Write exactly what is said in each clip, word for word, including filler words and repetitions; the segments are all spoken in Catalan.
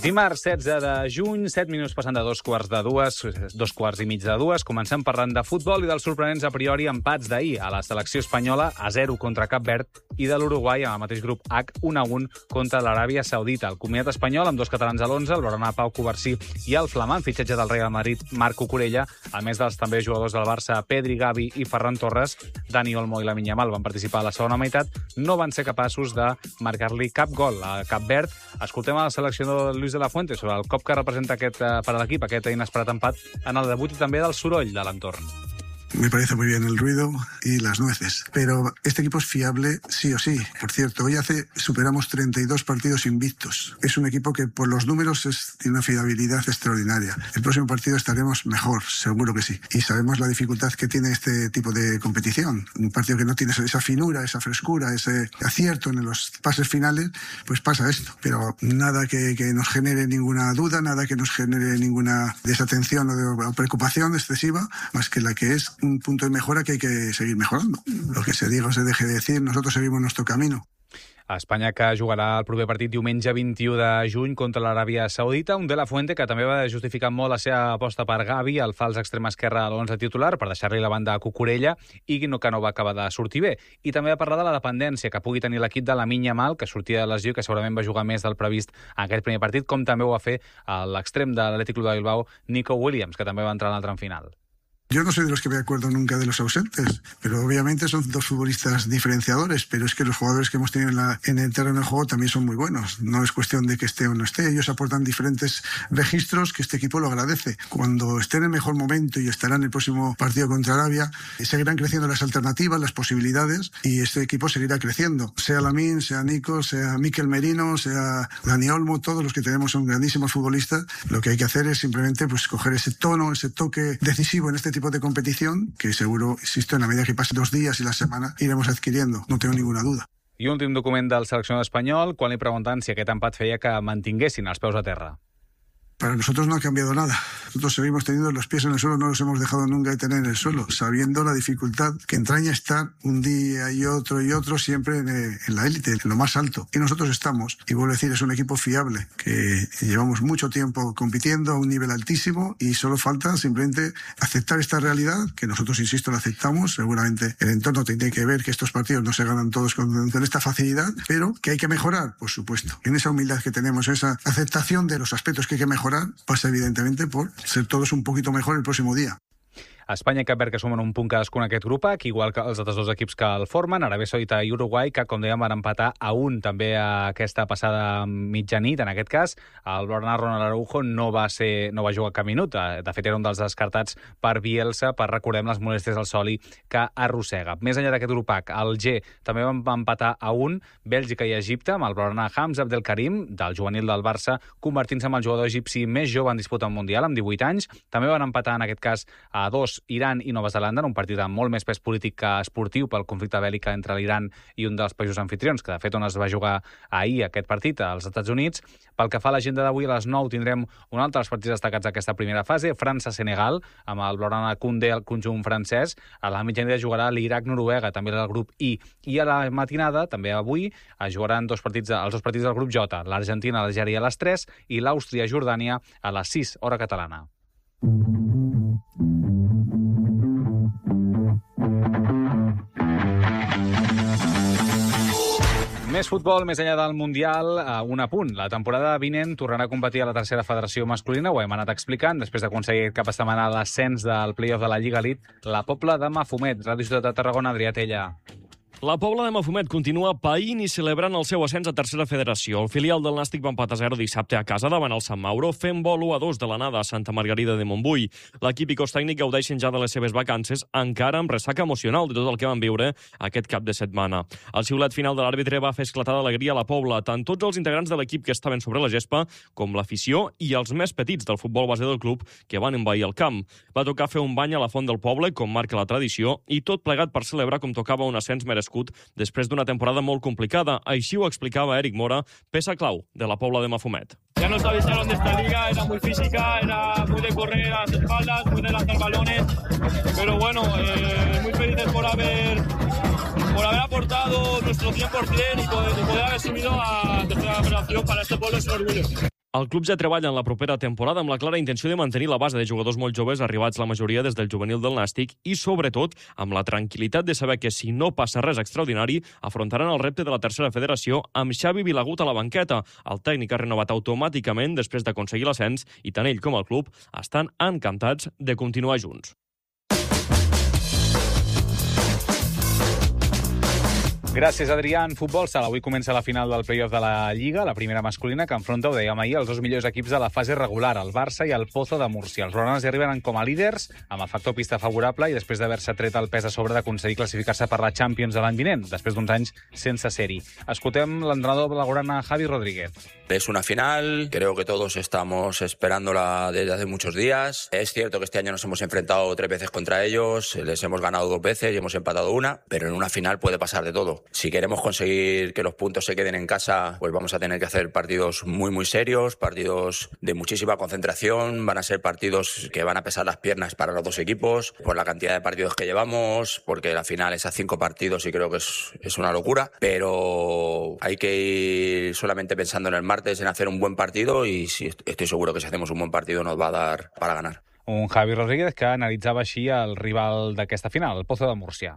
Dimarts setze de juny, set minuts passant de dos quarts de dues, dos quarts i mig de dues. Comencem parlant de futbol i dels sorprenents a priori empats d'ahir a la selecció espanyola a zero contra Cap Verd i de l'Uruguai amb el mateix grup H un a un contra l'Aràbia Saudita. El comiat espanyol amb dos catalans a l'onze, el Blaugrana Pau Covarsí i el flamant fitxatge del Real Madrid Marc Cucurella, a més dels també jugadors del Barça Pedri, Gavi i Ferran Torres. Dani Olmo i Lamine Yamal van participar a la segona meitat, no van ser capaços de marcar-li cap gol a Cap Verd. Escoltem a la seleccionador Luis de la Fuente sobre el cop que representa aquest, per a l'equip, aquest inesperat empat en el debut i també del soroll de l'entorn. Me parece muy bien el ruido y las nueces, pero este equipo es fiable sí o sí. Por cierto, hoy hace superamos treinta y dos partidos invictos. Es un equipo que por los números es, tiene una fiabilidad extraordinaria. El próximo partido estaremos mejor, seguro que sí. Y sabemos la dificultad que tiene este tipo de competición. Un partido que no tiene esa finura, esa frescura, ese acierto en los pases finales, pues pasa esto. Pero nada que, que nos genere ninguna duda, nada que nos genere ninguna desatención o, de, o preocupación excesiva, más que la que es un punto de mejora que hay que seguir mejorando. Lo que se diga o se deje de decir, nosotros seguimos nuestro camino. A Espanya, que jugarà el proper partit diumenge vint-i-u de juny contra l'Aràbia Saudita, un de la Fuente que també va justificar molt la seva aposta per Gavi, el fals extrem esquerre a l'onze titular, per deixar-li la banda a Cucurella, i no, que no va acabar de sortir bé. I també va parlar de la dependència que pugui tenir l'equip de Lamine Yamal, que sortia de lesió, que segurament va jugar més del previst en aquest primer partit, com també ho va fer a l'extrem de l'Atlètic Club de Bilbao, Nico Williams, que també va entrar en el tram final. Yo no soy de los que me acuerdo nunca de los ausentes, pero obviamente son dos futbolistas diferenciadores, pero es que los jugadores que hemos tenido en, la, en el terreno de juego también son muy buenos. No es cuestión de que esté o no esté, ellos aportan diferentes registros que este equipo lo agradece. Cuando esté en el mejor momento y estará en el próximo partido contra Arabia, seguirán creciendo las alternativas, las posibilidades, y este equipo seguirá creciendo. Sea Lamine, sea Nico, sea Mikel Merino, sea Dani Olmo, todos los que tenemos son grandísimos futbolistas. Lo que hay que hacer es simplemente pues coger ese tono, ese toque decisivo en este tipo de competición, que seguro, insisto, en la medida que pasen dos días y la semana iremos adquiriendo, no tengo ninguna duda. I un últim document del seleccionador espanyol, quan li pregunten si aquest empat feia que mantinguessin els peus a terra. Para nosotros no ha cambiado nada. Nosotros seguimos teniendo los pies en el suelo, no los hemos dejado nunca de tener en el suelo, sabiendo la dificultad que entraña estar un día y otro y otro siempre en, en la élite, en lo más alto. Y nosotros estamos, y vuelvo a decir, es un equipo fiable, que llevamos mucho tiempo compitiendo a un nivel altísimo y solo falta simplemente aceptar esta realidad, que nosotros, insisto, la aceptamos. Seguramente el entorno tiene que ver que estos partidos no se ganan todos con, con esta facilidad, pero que hay que mejorar, por supuesto. En esa humildad que tenemos, esa aceptación de los aspectos que hay que mejorar, passa evidentemente por ser todos un poquito mejor el próximo día. Espanya i Cap Verd, que sumen un punt cadascun aquest grup H, igual que els altres dos equips que el formen, Aràbia Saudita i Uruguai, que, com dèiem, van empatar a un també a aquesta passada mitjanit. En aquest cas, el Blaugrana Ronald Araujo no va, ser, no va jugar cap minut. De fet, era un dels descartats per Bielsa, per, recordem, les molèsties al soli que arrossega. Més enllà d'aquest grup H, el G també va empatar a un, Bèlgica i Egipte, amb el Blaugrana Hamza Abdelkarim, del juvenil del Barça, convertint-se en el jugador egipci més jove en disputar un mundial, amb divuit anys. També van empatar, en aquest cas, a dos, Iran i Nova Zelanda, en un partit amb molt més pes polític que esportiu pel conflicte bèl·lic entre l'Iran i un dels països anfitrions, que de fet on es va jugar ahir aquest partit, als Estats Units. Pel que fa a l'agenda d'avui, a les nou tindrem un altre dels partits destacats d'aquesta primera fase, França-Senegal, amb el Blaugrana Koundé al conjunt francès. A la mitjanit jugarà l'Iraq-Noruega, també del grup I. I a la matinada, també avui, es jugaran dos partits, els dos partits del grup J, l'Argentina-Algèria a les tres i l'Àustria-Jordània a les sis, hora catalana. Més futbol, més enllà del Mundial, un apunt. La temporada vinent tornarà a competir a la tercera federació masculina, ho hem anat explicant, després d'aconseguir cap setmana l'ascens del play-off de la Lliga Elite, la Pobla de Mafumet. Ràdio Ciutat de Tarragona, Adrià Tella. La Pobla de Mafumet continua païnt i celebrant el seu ascens a tercera federació. El filial del Nàstic va empatar a zero dissabte a casa davant el Sant Mauro, fent vol u a dos de l'anada a Santa Margarida de Montbui. L'equip i cos tècnic gaudeixen ja de les seves vacances, encara amb ressaca emocional de tot el que van viure aquest cap de setmana. El xiulet final de l'àrbitre va fer esclatar d'alegria a la Pobla, tant tots els integrants de l'equip que estaven sobre la gespa, com l'afició i els més petits del futbol base del club que van envair el camp. Va tocar fer un bany a la font del poble, com marca la tradició, i tot plegat per celebrar com tocava un ascens merescut després d'una temporada molt complicada. Així ho explicava Eric Mora, peça clau de la Pobla de Mafumet. Ya nos avisaron de esta liga, era muy física, era muy de correr a las espaldas, muy de lanzar balones, pero bueno, eh, muy felices por haber, por haber aportado nuestro cien por ciento y poder, y poder haber subido a tercera federación. Para este pueblo es un orgullo. El club ja treballa en la propera temporada amb la clara intenció de mantenir la base de jugadors molt joves arribats la majoria des del juvenil del Nàstic i, sobretot, amb la tranquil·litat de saber que si no passa res extraordinari, afrontaran el repte de la tercera federació amb Xavi Vilagut a la banqueta. El tècnic ha renovat automàticament després d'aconseguir l'ascens i tant ell com el club estan encantats de continuar junts. Gràcies, Adrià. En futbol sala, avui comença la final del play-off de la Lliga, la primera masculina, que enfronta, ho dèiem ahir, els dos millors equips de la fase regular, el Barça i el Pozo de Múrcia. Els blaugranes hi arriben com a líders, amb el factor pista favorable i després d'haver-se tret el pes a sobre d'aconseguir classificar-se per la Champions de l'any vinent, després d'uns anys sense ser-hi. Escoltem l'entrenador blaugrana Javi Rodríguez. Es una final, creo que todos estamos esperándola desde hace muchos días. Es cierto que este año nos hemos enfrentado tres veces contra ellos, les hemos ganado dos veces y hemos empatado una, pero en una final puede pasar de todo. Si queremos conseguir que los puntos se queden en casa, pues vamos a tener que hacer partidos muy muy serios, partidos de muchísima concentración, van a ser partidos que van a pesar las piernas para los dos equipos, por la cantidad de partidos que llevamos, porque la final es a cinco partidos y creo que es, es una locura, pero hay que ir solamente pensando en el martes, en hacer un buen partido y sí, estoy seguro que si hacemos un buen partido nos va a dar para ganar. Un Javi Rodríguez que analitzava així el rival d'aquesta final, el Pozo de Múrcia.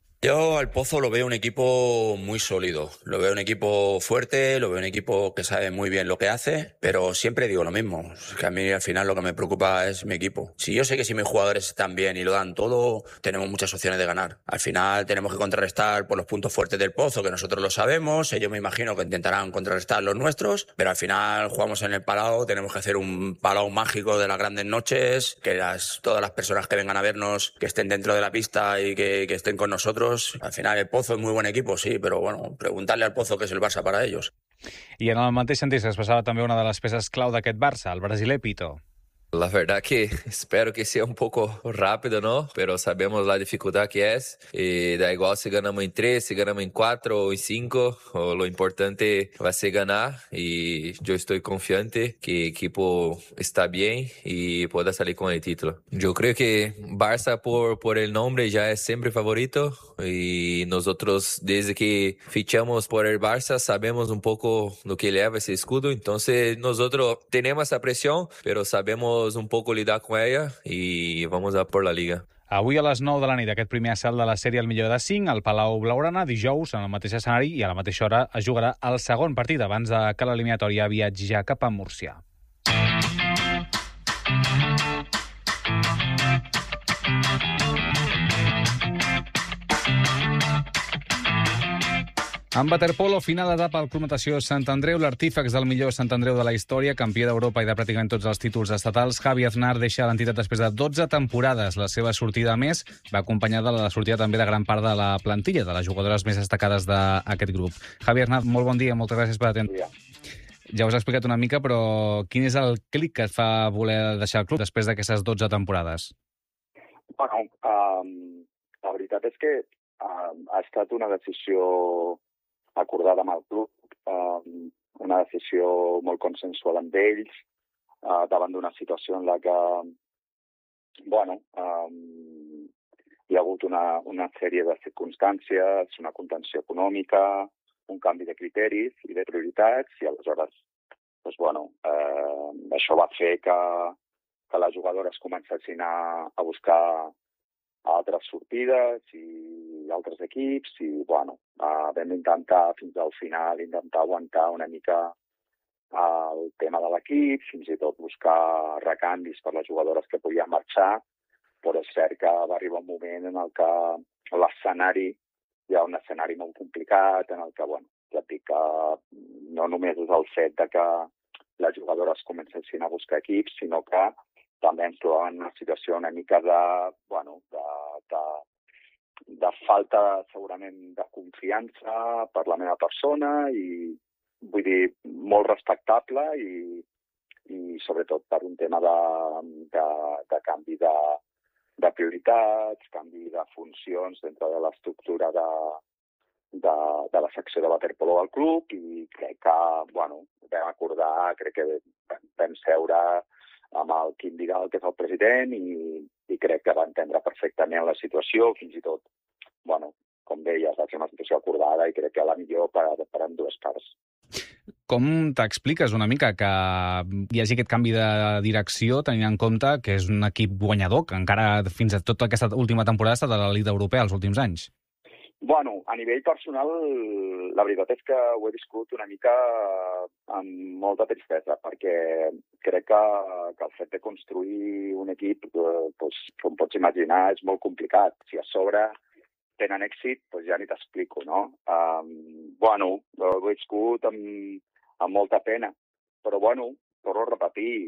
Yo al Pozo lo veo un equipo muy sólido, lo veo un equipo fuerte, lo veo un equipo que sabe muy bien lo que hace, pero siempre digo lo mismo, es que a mí al final lo que me preocupa es mi equipo. Si yo sé que si mis jugadores están bien y lo dan todo, tenemos muchas opciones de ganar. Al final tenemos que contrarrestar por los puntos fuertes del Pozo, que nosotros lo sabemos, ellos me imagino que intentarán contrarrestar los nuestros, pero al final jugamos en el Palau, tenemos que hacer un Palau mágico de las grandes noches, que las, todas las personas que vengan a vernos, que estén dentro de la pista y que, que estén con nosotros. Al final el Pozo es muy buen equipo, sí, pero bueno, preguntarle al Pozo qué es el Barça para ellos. I en el mateix sentit s'expressava també una de les peces clau d'aquest Barça, el brasiler Pito. La verdad que espero que sea un poco rápido, ¿no? Pero sabemos la dificultad que es. Y da igual si ganamos en tres, si ganamos en cuatro o en cinco. O lo importante va a ser ganar. Y yo estoy confiante que el equipo está bien y pueda salir con el título. Yo creo que Barça por, por el nombre ya es siempre favorito. Y nosotros desde que fichamos por el Barça sabemos un poco lo que lleva ese escudo. Entonces nosotros tenemos esa presión, pero sabemos un poco lidar con ella y vamos a por la Liga. Avui a les nou de la nit, aquest primer assalt de la sèrie al millor de cinc, al Palau Blaugrana, dijous, en el mateix escenari i a la mateixa hora es jugarà el segon partit abans de que l'eliminatòria viatgi ja cap a Múrcia. En waterpolo, final d'etapa al Club Natació Sant Andreu, l'artífex del millor Sant Andreu de la història, campió d'Europa i de pràcticament tots els títols estatals, Javi Aznar deixa l'entitat després de dotze temporades. La seva sortida, a més, va acompanyada de la sortida també de gran part de la plantilla, de les jugadores més destacades d'aquest grup. Javi Aznar, molt bon dia, moltes gràcies per atendre. Ja us he explicat una mica, però quin és el clic que et fa voler deixar el club després d'aquestes dotze temporades? Bueno, um, la veritat és que uh, ha estat una decisió acordada amb el club, um, una decisió molt consensual amb ells, uh, davant d'una situació en la que, bueno, um, hi ha hagut una, una sèrie de circumstàncies, una contenció econòmica, un canvi de criteris i de prioritats, i aleshores, doncs, bueno, eh, això va fer que, que les jugadores comencessin a, a buscar altres sortides i altres equips i, bueno, uh, vam intentar fins al final intentar aguantar una mica uh, el tema de l'equip, fins i tot buscar recanvis per les jugadores que podien marxar, però és cert que va arribar un moment en el que l'escenari, hi ha un escenari molt complicat, en el que, bueno, ja et dic que no només és el fet de que les jugadores comencessin a buscar equips, sinó que també ens trobàvem en una situació una mica de, bueno, de, de, de falta segurament de confiança per la meva persona i, vull dir, molt respectable i, i sobretot per un tema de, de, de canvi de, de prioritats, canvi de funcions dintre de l'estructura de, de, de la secció de waterpolo del club i crec que, bueno, vam acordar, crec que vam seure amb el Quim Vidal, que és el president, i, i crec que va entendre perfectament la situació, fins i tot, bueno, com deies, va ser una situació acordada i crec que la millor per, per amb dues parts. Com t'expliques una mica que hi hagi aquest canvi de direcció tenint en compte que és un equip guanyador, que encara fins a tota aquesta última temporada ha estat a l'elit europea els últims anys? Bueno, a nivell personal, la veritat és que ho he viscut una mica amb molta tristesa, perquè crec que, que el fet de construir un equip, eh, doncs, com pots imaginar, és molt complicat. Si a sobre tenen èxit, doncs ja ni t'explico, no? Um, bueno, ho he viscut amb, amb molta pena, però bueno, torno a repetir,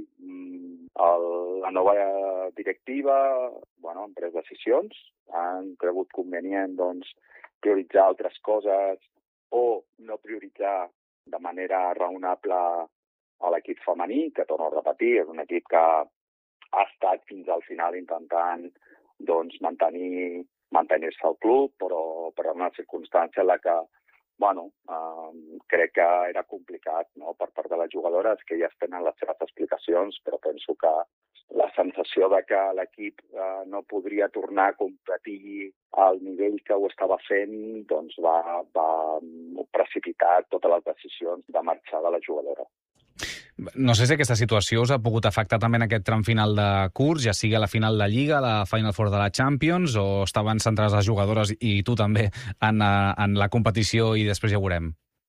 el, la nova directiva, bueno, han pres decisions, han cregut convenient, doncs, prioritzar altres coses o no prioritzar de manera raonable a l'equip femení, que torno a repetir, és un equip que ha estat fins al final intentant doncs, mantenir mantenir-se al club, però, però en una circumstància en la que bueno, eh, crec que era complicat, no?, per part de les jugadores, que ja tenen les seves explicacions, però penso que la sensació de que l'equip eh, no podria tornar a competir al nivell que ho estava fent, doncs va, va precipitar totes les decisions de marxar de la jugadora. No sé si aquesta situació us ha pogut afectar també en aquest tram final de curs, ja sigui a la final de Lliga, a la Final Four de la Champions, o estaven centrades les jugadores i tu també en, en la competició i després ja ho veurem?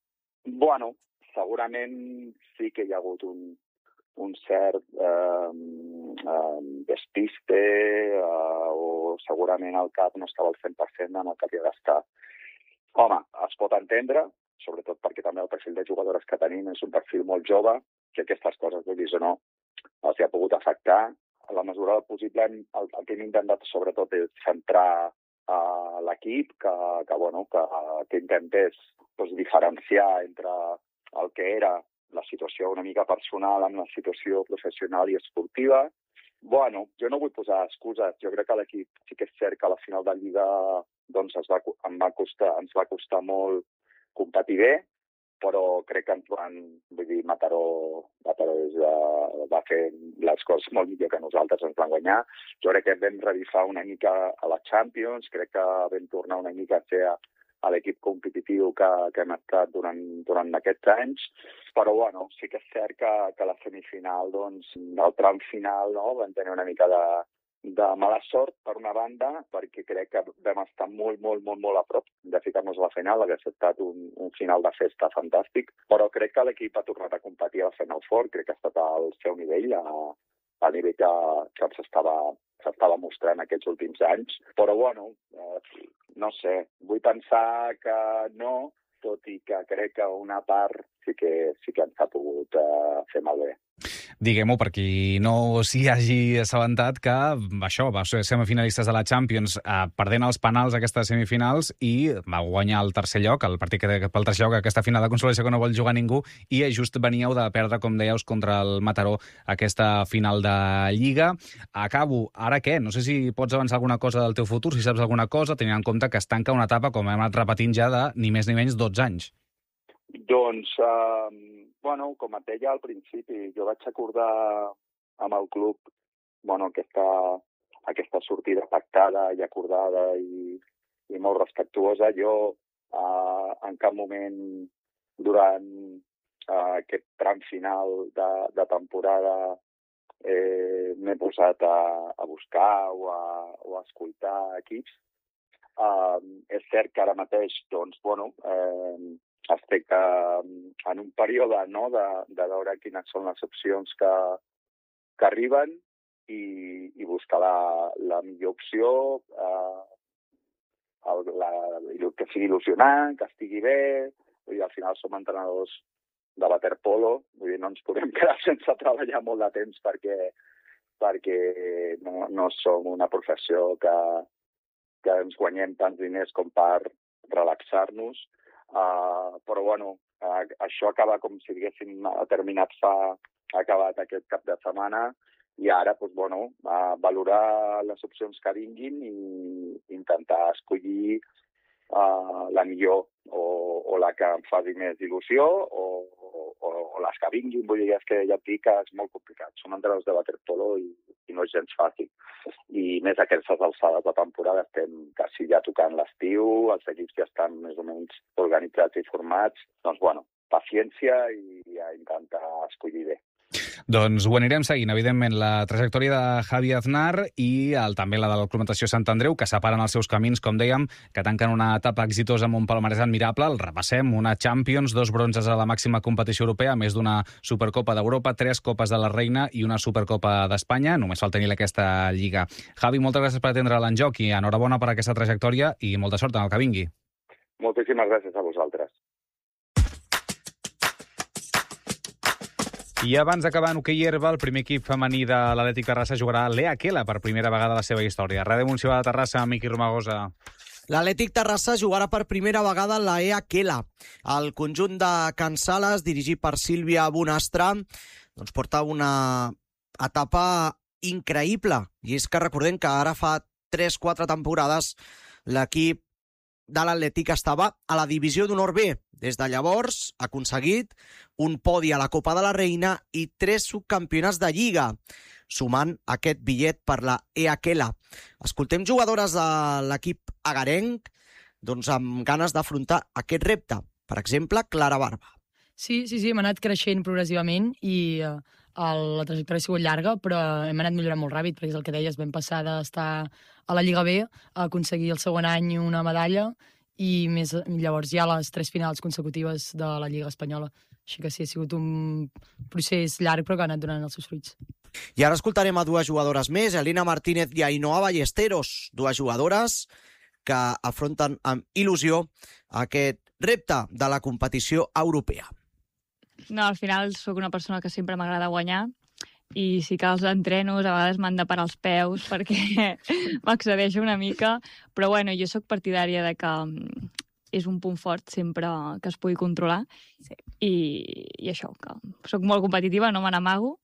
Bueno, segurament sí que hi ha hagut un, un cert eh, eh, despiste eh, o segurament el cap no estava al cent per cent en el que havia d'estar. Home, es pot entendre, sobretot perquè també el perfil de jugadores que tenim és un perfil molt jove, que aquestes coses, vulguis o no, els hi ha pogut afectar. A la mesura del possible, el, el que hem intentat sobretot és centrar uh, l'equip, que, que, bueno, que, que intentés doncs, diferenciar entre el que era la situació una mica personal amb la situació professional i esportiva. Bueno, jo no vull posar excuses. Jo crec que l'equip sí que és cert que a la final de Lliga doncs, es va, em va costar, ens va costar molt competir bé, però crec que ens van, vull dir, Mataró, Mataró és, uh, va fer les coses molt millor que nosaltres, ens van guanyar. Jo crec que vam revifar una mica a la Champions, crec que vam tornar una mica a ser a, a l'equip competitiu que, que hem estat durant, durant aquests anys, però bueno, sí que és cert que, que la semifinal, doncs, el tram final, no?, vam tenir una mica de, de mala sort, per una banda, perquè crec que vam estar molt, molt, molt, molt a prop de ficar-nos a la final, hauria estat un, un final de festa fantàstic, però crec que l'equip ha tornat a competir a la Final Four, crec que ha estat al seu nivell, a, a nivell que, que s'estava s'estava mostrant aquests últims anys, però bueno, eh, no sé, vull pensar que no, tot i que crec que una part sí que, sí que ens ha pogut eh, fer malbé. Diguem-ho per qui no s'hi hagi assabentat que això, va ser semifinalistes de la Champions eh, perdent els penals aquestes semifinals i va guanyar el tercer lloc, el partit que pel tercer lloc, aquesta final de consolació que no vol jugar ningú, i just veníeu de perdre, com dèieu, contra el Mataró aquesta final de Lliga. Acabo, ara què? No sé si pots avançar alguna cosa del teu futur, si saps alguna cosa, tenint en compte que es tanca una etapa, com hem anat repetint ja, de ni més ni menys dotze anys. Doncs, eh, bueno, com et deia al principi, jo vaig acordar amb el club bueno, aquesta, aquesta sortida pactada i acordada i, i molt respectuosa. Jo eh, en cap moment durant eh, aquest tram final de, de temporada eh, m'he posat a, a buscar o a, o a escoltar equips. Eh, és cert que ara mateix, doncs, bueno, eh, estic en un període, no?, de, de veure quines són les opcions que, que arriben i, i buscar la, la millor opció, eh, el, la, que sigui il·lusionant, que estigui bé. Vull dir, al final som entrenadors de waterpolo, vull dir, no ens podem quedar sense treballar molt de temps perquè, perquè no, no som una professió que, que ens guanyem tants diners com per relaxar-nos. Uh, però bueno, uh, això acaba com si diguéssim terminat fa, ha acabat aquest cap de setmana i ara, doncs, bueno, uh, valorar les opcions que vinguin i intentar escollir uh, la millor o, o la que em faci més il·lusió o, o, o les que vinguin. Vull dir, és que ja et dic que és molt complicat. Som entrenadors de waterpolo i, i no és gens fàcil. I més aquestes alçades de temporada estem quasi ja tocant l'estiu, els equips ja estan més o menys organitzats i formats. Doncs, bueno, paciència i a intentar escollir bé. Doncs ho anirem seguint, evidentment, la trajectòria de Javi Aznar i el, també la del Club Natació Sant Andreu, que separen els seus camins, com dèiem, que tanquen una etapa exitosa amb un palmarès admirable. El repassem, una Champions, dos bronzes a la màxima competició europea, més d'una Supercopa d'Europa, tres Copes de la Reina i una Supercopa d'Espanya. Només falta tenir aquesta lliga. Javi, moltes gràcies per atendre l'enjoc i enhorabona per aquesta trajectòria i molta sort en el que vingui. Moltíssimes gràcies a vosaltres. I abans d'acabar en hoquei herba, el primer equip femení de l'Atlètic Terrassa jugarà a l'E A Quela per primera vegada a la seva història. Ràdio Municipal de Terrassa, Miqui Romagosa. L'Atlètic Terrassa jugarà per primera vegada a la E A Quela. El conjunt de Can Sales, dirigit per Sílvia Bonastre, doncs porta una etapa increïble. I és que recordem que ara fa tres quatre temporades l'equip de l'Atlètic estava a la divisió d'honor B. Des de llavors ha aconseguit un podi a la Copa de la Reina i tres subcampionats de Lliga, sumant aquest bitllet per la E A Quela. Escoltem jugadores de l'equip agarenc doncs, amb ganes d'afrontar aquest repte. Per exemple, Clara Barba. Sí, sí, sí, hem anat creixent progressivament i eh, la trajectòria ha sigut llarga, però hem anat millorant molt ràpid, perquè és el que deies, vam passar d'estar a la Lliga B a aconseguir el segon any una medalla i més, llavors ja les tres finals consecutives de la Lliga Espanyola. Així que sí, ha sigut un procés llarg, però que ha anat donant els seus fruits. I ara escoltarem a dues jugadores més, Elena Martínez i Ainhoa Ballesteros, dues jugadores que afronten amb il·lusió aquest repte de la competició europea. No, al final sóc una persona que sempre m'agrada guanyar i sí que els entrenos a vegades m'han de parar els peus perquè m'accedeixo una mica, però bueno, jo sóc partidària de que és un punt fort sempre que es pugui controlar sí. I, i això, que sóc molt competitiva, no me n'amago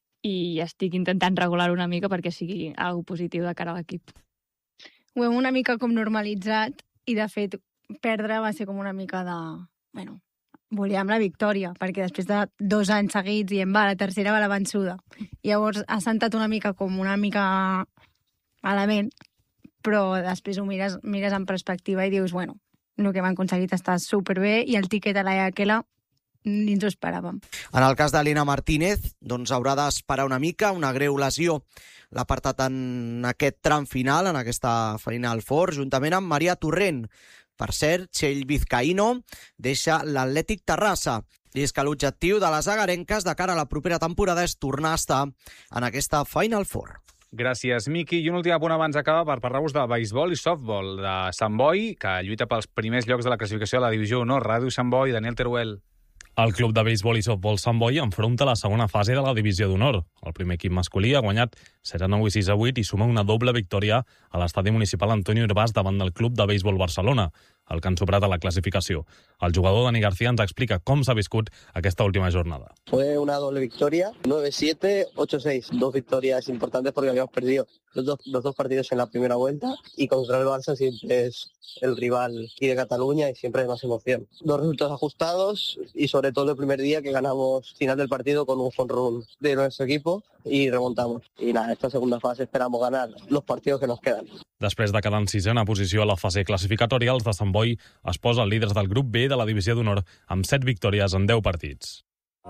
i estic intentant regular una mica perquè sigui algo positiu de cara a l'equip. Ho hem una mica com normalitzat i de fet perdre va ser com una mica de... bueno, volíem la victòria, perquè després de dos anys seguits diem, va, la tercera va la vençuda. I llavors ha sentat una mica com una mica malament, però després ho mires, mires en perspectiva i dius, bueno, el que hem aconseguit està superbé i el tiquet a la E A Quela ni ens ho esperàvem. En el cas d'Elena Martínez, doncs haurà d'esperar una mica, una greu lesió. L'ha apartat en aquest tram final, en aquesta Final Four, juntament amb Maria Torrent. Per cert, Txell Vizcaíno deixa l'Atlètic Terrassa. I és que l'objectiu de les agarenques de cara a la propera temporada és tornar a estar en aquesta Final Four. Gràcies, Miqui. I un últim apunt abans d'acabar per parlar-vos de beisbol i softball de Sant Boi, que lluita pels primers llocs de la classificació de la divisió honor. Ràdio Sant Boi, Daniel Teruel. El club de béisbol i softball Sant Boi enfronta la segona fase de la divisió d'honor. El primer equip masculí ha guanyat set a nou i sis a vuit i suma una doble victòria a l'estadi municipal Antonio Urbàs davant del club de béisbol Barcelona, el que han superat a la clasificació. El jugador Dani García ens explica com s'ha viscut aquesta última jornada. Fue una doble victoria, nueve siete, ocho seis. Dos victorias importantes porque habíamos perdido los dos, los dos partidos en la primera vuelta y contra el Barça siempre es el rival aquí de Cataluña y siempre hay más emoción. Dos resultados ajustados y sobre todo el primer día que ganamos final del partido con un home run de nuestro equipo y remontamos. Y nada, esta segunda fase esperamos ganar los partidos que nos quedan. Després de quedar en sisena posició a la fase classificatòria, els de Sant Boi es posen líders del grup B de la divisió d'honor amb set victòries en deu partits.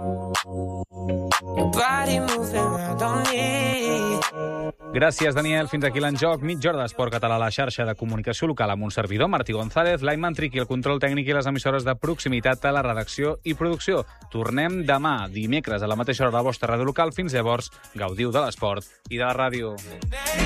Gràcies, Daniel. Fins aquí l'enjoc. Mitja hora d'esport català a la xarxa de comunicació local amb un servidor, Martí González, l'Aiman Triqui, el control tècnic i les emissores de proximitat a la redacció i producció. Tornem demà, dimecres, a la mateixa hora a la vostra ràdio local. Fins llavors, gaudiu de l'esport i de la ràdio.